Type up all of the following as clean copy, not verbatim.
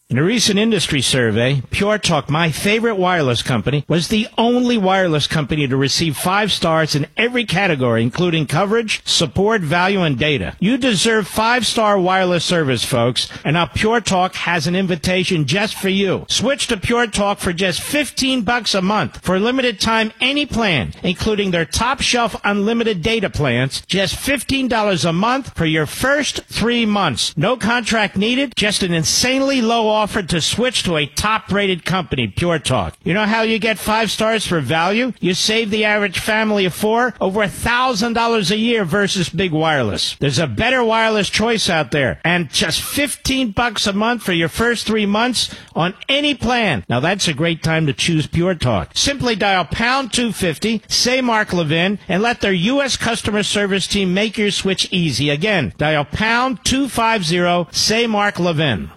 In a recent industry survey, Pure Talk, my favorite wireless company, was the only wireless company to receive 5 stars in every category, including coverage, support, value, and data. You deserve 5-star wireless service, folks, and now Pure Talk has an invitation just for you. Switch to Pure Talk for just $15 a month. For a limited time, any plan, including their top-shelf unlimited data plans, just $15 a month for your first 3 months. No contract needed, just an insanely low offered to switch to a top-rated company, Pure Talk. You know how you get 5 stars for value? You save the average family of 4 over $1,000 a year versus big wireless. There's a better wireless choice out there, and just $15 a month for your first 3 months on any plan. Now that's a great time to choose Pure Talk. Simply dial pound 250, say Mark Levin, and let their U.S. customer service team make your switch easy. Again, dial pound 250, say Mark Levin.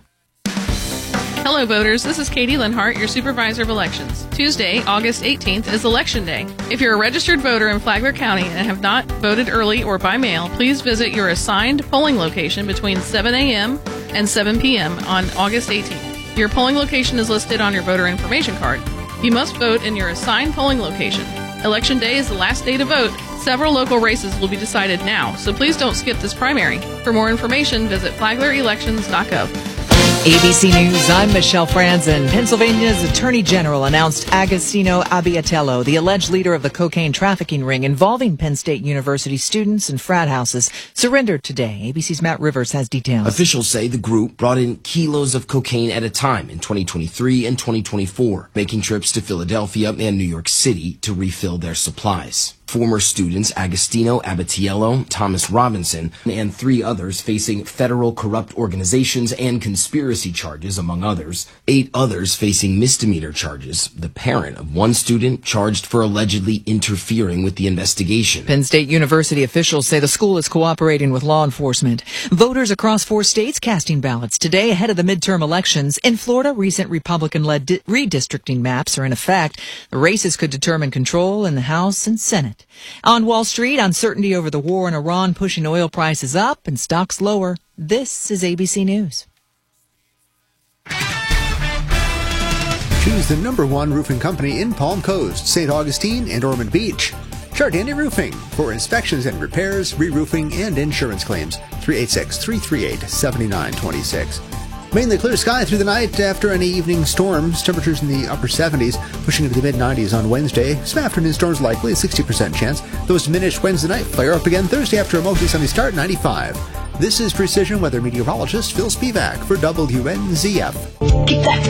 Hello, voters. This is Katie Linhart, your Supervisor of Elections. Tuesday, August 18th, is Election Day. If you're a registered voter in Flagler County and have not voted early or by mail, please visit your assigned polling location between 7 a.m. and 7 p.m. on August 18th. Your polling location is listed on your voter information card. You must vote in your assigned polling location. Election Day is the last day to vote. Several local races will be decided now, so please don't skip this primary. For more information, visit flaglerelections.gov. ABC News, I'm Michelle Franzen. Pennsylvania's Attorney General announced Agostino Abiatello, the alleged leader of the cocaine trafficking ring involving Penn State University students and frat houses, surrendered today. ABC's Matt Rivers has details. Officials say the group brought in kilos of cocaine at a time in 2023 and 2024, making trips to Philadelphia and New York City to refill their supplies. Former students Agostino Abiatello, Thomas Robinson, and 3 others facing federal corrupt organizations and conspiracy charges, among others. 8 others facing misdemeanor charges. The parent of 1 student charged for allegedly interfering with the investigation. Penn State University officials say the school is cooperating with law enforcement. Voters across 4 states casting ballots today ahead of the midterm elections. In Florida, recent Republican-led redistricting maps are in effect. The races could determine control in the House and Senate. On Wall Street, uncertainty over the war in Iran pushing oil prices up and stocks lower. This is ABC News. Choose the #1 roofing company in Palm Coast, St. Augustine, and Ormond Beach. Chardani Roofing for inspections and repairs, re-roofing, and insurance claims. 386-338-7926. Mainly clear sky through the night after any evening storms. Temperatures in the upper 70s, pushing into the mid-90s on Wednesday. Some afternoon storms likely, 60% chance. Those diminish Wednesday night, flare up again Thursday after a mostly sunny start, 95. This is Precision Weather Meteorologist Phil Spivak for WNZF. Keep that